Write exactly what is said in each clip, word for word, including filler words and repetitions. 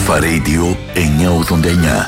Αλφα Radio εννιακόσια ογδόντα εννιά.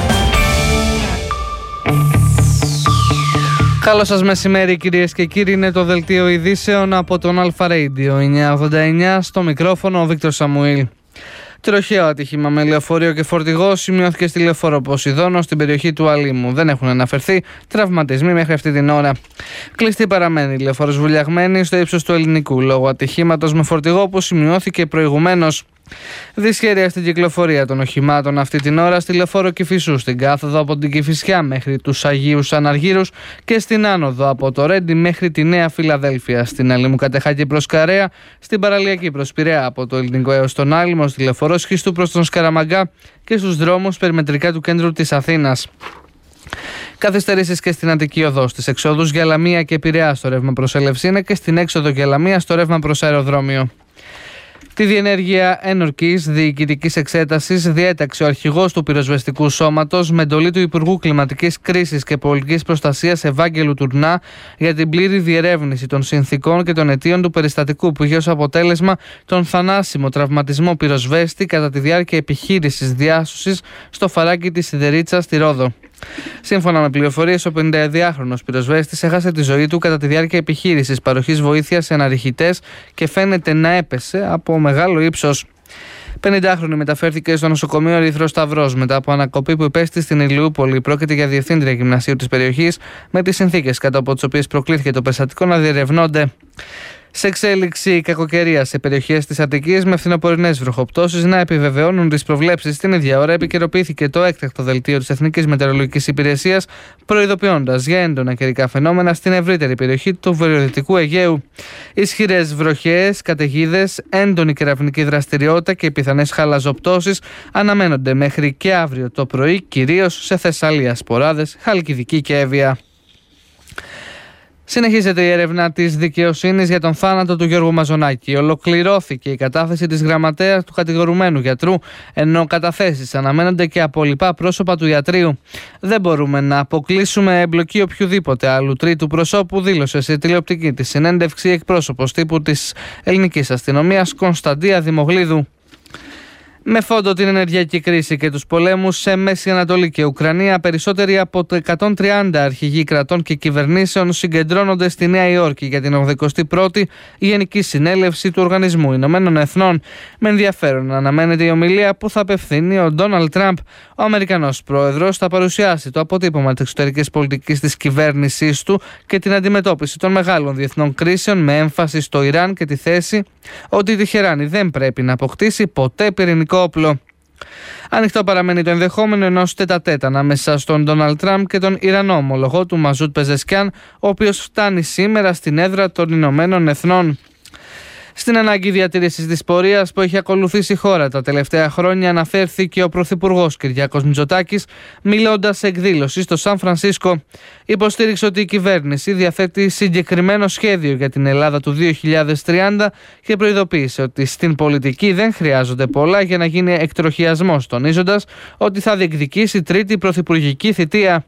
Καλό σας μεσημέρι κυρίες και κύριοι, είναι το δελτίο ειδήσεων από τον Αλφα Radio εννιακόσια ογδόντα εννιά, στο μικρόφωνο ο Βίκτορ Σαμουήλ. Τροχαίο ατύχημα με λεωφορείο και φορτηγό σημειώθηκε στη λεωφόρο Ποσειδώνο στην περιοχή του Αλήμου. Δεν έχουν αναφερθεί τραυματισμοί μέχρι αυτή την ώρα. Κλειστή παραμένει η λεωφόρος βουλιαγμένη στο ύψος του Ελληνικού λόγω ατυχήματος με φορτηγό που σημειώθηκε προηγουμένως. Δυσχέρεια στην κυκλοφορία των οχημάτων αυτή την ώρα στη λεωφόρο Κηφισού, στην κάθοδο από την Κηφισιά μέχρι τους Αγίους Αναργύρους και στην άνοδο από το Ρέντι μέχρι τη Νέα Φιλαδέλφια, στην Αλήμου Κατεχάκη προς Καρέα, στην παραλιακή προς Πειραιά από το Ελληνικό έως τον Άλυμο, στη λεωφορό Σχίστου προς τον Σκαραμαγκά και στους δρόμους περιμετρικά του κέντρου της Αθήνας. Καθυστερήσεις και στην Αττική Οδό, στις εξόδους για Λαμία και Πειραιά στο ρεύμα προς Ελευσίνα και στην έξοδο για Λαμία στο ρεύμα προς αεροδρόμιο. Τη διενέργεια ένορκης διοικητικής εξέτασης διέταξε ο αρχηγός του πυροσβεστικού σώματος με εντολή του Υπουργού Κλιματικής Κρίσης και Πολιτικής Προστασίας Ευάγγελου Τουρνά για την πλήρη διερεύνηση των συνθηκών και των αιτίων του περιστατικού που είχε ως αποτέλεσμα τον θανάσιμο τραυματισμό πυροσβέστη κατά τη διάρκεια επιχείρησης διάσωσης στο φαράγγι της Σιδερίτσας στη Ρόδο. Σύμφωνα με πληροφορίες, ο πενηνταετράχρονος πυροσβέστης έχασε τη ζωή του κατά τη διάρκεια επιχείρησης παροχής βοήθειας σε αναρριχητές και φαίνεται να έπεσε από μεγάλο ύψος. πενηντάχρονη μεταφέρθηκε στο νοσοκομείο Ερυθρός Σταυρός μετά από ανακοπή που υπέστη στην Ηλιούπολη. Πρόκειται για διευθύντρια γυμνασίου της περιοχής, με τις συνθήκες κατά από τις οποίες προκλήθηκε το περιστατικό να διερευνώνται. Σε εξέλιξη κακοκαιρία σε περιοχές της Αττικής με φθινοπορεινές βροχοπτώσεις να επιβεβαιώνουν τις προβλέψεις. Την ίδια ώρα επικαιροποιήθηκε το έκτακτο δελτίο της Εθνικής Μετεωρολογικής Υπηρεσίας, προειδοποιώντας για έντονα καιρικά φαινόμενα στην ευρύτερη περιοχή του βορειοδυτικού Αιγαίου. Ισχυρές βροχές, καταιγίδες, έντονη κεραυνική δραστηριότητα και πιθανές χαλαζοπτώσεις αναμένονται μέχρι και αύριο το πρωί, κυρίως σε Θεσσαλία, Σποράδες, Χαλκιδική και Εύβοια. Συνεχίζεται η έρευνα της δικαιοσύνης για τον θάνατο του Γιώργου Μαζονάκη. Ολοκληρώθηκε η κατάθεση της γραμματέας του κατηγορουμένου γιατρού, ενώ καταθέσεις αναμένονται και από λοιπά πρόσωπα του ιατρείου. Δεν μπορούμε να αποκλείσουμε εμπλοκή οποιοδήποτε άλλου τρίτου προσώπου, δήλωσε σε τηλεοπτική τη συνέντευξη εκπρόσωπος τύπου της ελληνικής αστυνομίας Κωνσταντία Δημογλίδου. Με φόντο την ενεργειακή κρίση και τους πολέμους σε Μέση Ανατολή και Ουκρανία, περισσότεροι από το εκατόν τριάντα αρχηγοί κρατών και κυβερνήσεων συγκεντρώνονται στη Νέα Υόρκη για την ογδοηκοστή πρώτη Γενική Συνέλευση του Οργανισμού Ηνωμένων Εθνών. Με ενδιαφέρον αναμένεται η ομιλία που θα απευθύνει ο Ντόναλντ Τραμπ. Ο Αμερικανός πρόεδρος θα παρουσιάσει το αποτύπωμα της εξωτερικής πολιτικής της κυβέρνησής του και την αντιμετώπιση των μεγάλων διεθνών κρίσεων, με έμφαση στο Ιράν και τη θέση ότι η Τεχεράνη δεν πρέπει να αποκτήσει ποτέ πυρηνικό όπλο. Ανοιχτό παραμένει το ενδεχόμενο ενός τέτα-τέτα ανάμεσα στον Ντόναλντ Τραμπ και τον Ιρανό ομολογό του Μαζούτ Πεζεσκιάν, ο οποίος φτάνει σήμερα στην έδρα των Ηνωμένων Εθνών. Στην ανάγκη διατήρησης της πορείας που έχει ακολουθήσει η χώρα τα τελευταία χρόνια αναφέρθηκε ο Πρωθυπουργός Κυριάκος Μητσοτάκης, μιλώντας σε εκδήλωση στο Σαν Φρανσίσκο. Υποστήριξε ότι η κυβέρνηση διαθέτει συγκεκριμένο σχέδιο για την Ελλάδα του δύο χιλιάδες τριάντα και προειδοποίησε ότι στην πολιτική δεν χρειάζονται πολλά για να γίνει εκτροχιασμός, τονίζοντας ότι θα διεκδικήσει τρίτη πρωθυπουργική θητεία.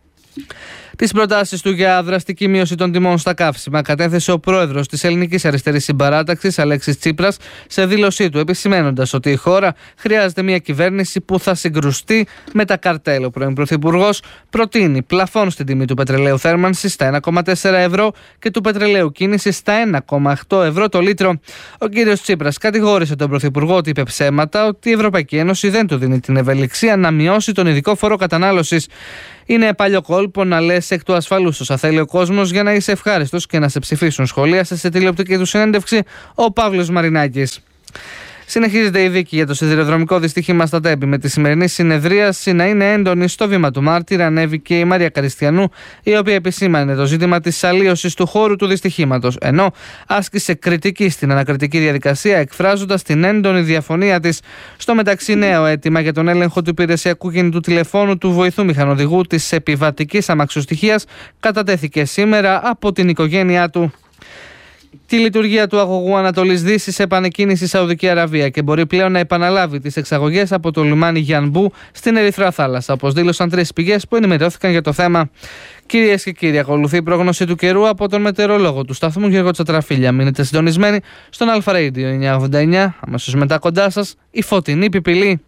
Τις προτάσεις του για δραστική μείωση των τιμών στα καύσιμα κατέθεσε ο πρόεδρος της Ελληνικής Αριστερής Συμπαράταξης, Αλέξης Τσίπρας, σε δήλωσή του, επισημαίνοντας ότι η χώρα χρειάζεται μια κυβέρνηση που θα συγκρουστεί με τα καρτέλ. Ο πρώην πρωθυπουργός προτείνει πλαφόν στην τιμή του πετρελαίου θέρμανσης στα ένα κόμμα τέσσερα ευρώ και του πετρελαίου κίνησης στα ένα κόμμα οκτώ ευρώ το λίτρο. Ο κύριος Τσίπρας κατηγόρησε τον πρωθυπουργό ότι είπε ψέματα, ότι η Ευρωπαϊκή Ένωση δεν του δίνει την ευελιξία να μειώσει τον ειδικό φόρο κατανάλωσης. Είναι παλιό κόλπο να λες εκ του ασφαλούς όσα θέλει ο κόσμος για να είσαι ευχάριστος και να σε ψηφίσουν, σχολίασε σε τηλεοπτική του συνέντευξη ο Παύλος Μαρινάκης. Συνεχίζεται η δίκη για το σιδηροδρομικό δυστύχημα στα Τέμπη. Με τη σημερινή συνεδρίαση να είναι έντονη, στο βήμα του μάρτυρα ανέβηκε η Μαρία Καριστιανού, η οποία επισήμανε το ζήτημα της αλλίωσης του χώρου του δυστυχήματος, ενώ άσκησε κριτική στην ανακριτική διαδικασία, εκφράζοντας την έντονη διαφωνία της. Στο μεταξύ, νέο αίτημα για τον έλεγχο του υπηρεσιακού κινητού τηλεφώνου του βοηθού μηχανοδηγού της επιβατικής αμαξοστοιχείας κατατέθηκε σήμερα από την οικογένειά του. Τη λειτουργία του αγωγού Ανατολής Δύσης επανεκκίνησε η Σαουδική Αραβία και μπορεί πλέον να επαναλάβει τις εξαγωγές από το λιμάνι Γιανμπού στην Ερυθρά Θάλασσα, όπως δήλωσαν τρεις πηγές που ενημερώθηκαν για το θέμα. Κυρίες και κύριοι, ακολουθεί η πρόγνωση του καιρού από τον μετεωρολόγο του σταθμού Γιώργο Τσατραφίλια. Μείνετε συντονισμένοι στον Αλφα Radio εννιακόσια ογδόντα εννιά, αμέσως μετά κοντά σας η φωτεινή πιπηλή.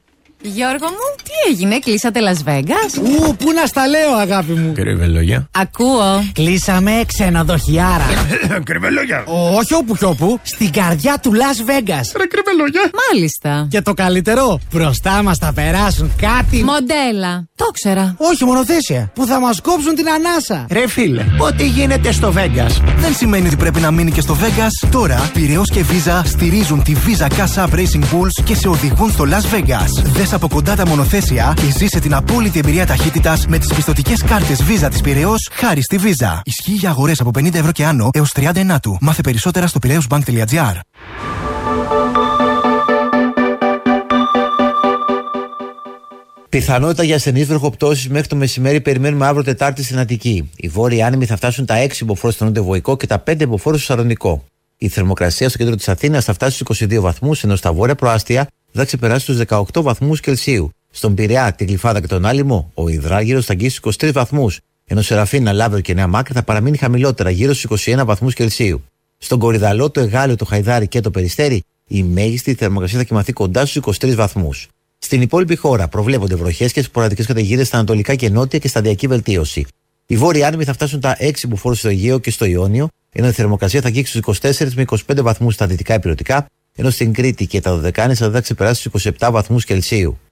Γιώργο μου, τι έγινε, κλείσατε Las Vegas? Ου, πού να στα λέω, αγάπη μου. Κρυβελόγια. Ακούω. Κλείσαμε ξενοδοχιάρα. Κρυβελόγια. Όχι όπου κι όπου, στην καρδιά του Las Vegas. Ρε κρυβελόγια. Μάλιστα. Και το καλύτερο, μπροστά μας θα περάσουν κάτι. Μοντέλα. Το ξέρα. Όχι, μονοθέσια. Που θα μας κόψουν την ανάσα. Ρε φίλε, ό,τι γίνεται στο Vegas δεν σημαίνει ότι πρέπει να μείνει και στο Vegas. Τώρα, Πειραιώς και Visa στηρίζουν τη Visa Cash App Racing Bulls και σε οδηγούν στο Las Vegas. Δες από κοντά τα μονοθέσια και ζήσε την απόλυτη εμπειρία ταχύτητας με τις πιστωτικές κάρτες Visa της Πειραιώς χάρη στη Visa. Ισχύει για αγορές από πενήντα ευρώ και άνω έως τριάντα ενάτου. Μάθε περισσότερα στο πειραιώσμπανκ τελεία τζι άρ. Πιθανότητα για ασθενείς βροχοπτώσεις μέχρι το μεσημέρι περιμένουμε αύριο Τετάρτη στην Αττική. Οι βόρειοι άνεμοι θα φτάσουν τα έξι μποφόρ στο νότιο Βοϊκό και τα πέντε μποφόρ στο Σαρονικό. Η θερμοκρασία στο κέντρο της Αθήνας θα φτάσει στους είκοσι δύο βαθμούς, ενώ στα βόρεια προάστια θα ξεπεράσει τους δεκαοκτώ βαθμούς Κελσίου. Στον Πειραιά, τη Γλυφάδα και τον Άλυμο, ο υδράργυρος θα αγγίσει στους είκοσι τρεις βαθμούς, ενώ σε Ραφίνα, Λάβριο και Νέα Μάκρη θα παραμείνει χαμηλότερα, γύρω στους είκοσι ένα βαθμούς Κελσίου. Στον Κορυδαλό, το Εγάλιο, το Χαϊδάρι και το Περιστέρι, η μέγιστη θερμοκρασία θα κοιμαθεί κοντά στους είκοσι τρεις βαθμούς. Στην υπόλοιπη χώρα προβλέπονται βροχές και σποραδικές καταιγίδες στα ανατολικά και νότια και σταδιακή βελτίωση. Οι βόρειοι άνεμοι θα φτάσουν τα έξι μποφόρ στο Αιγαίο και στο Ιόνιο, ενώ η θερμοκρασία θα αγγίξει στους είκοσι τέσσερις με είκοσι πέντε βαθμούς στα δυτικά υπηρετικά, ενώ στην Κρήτη και τα Δωδεκάνησα θα ξεπεράσει στους είκοσι επτά βαθμούς Κελσίου.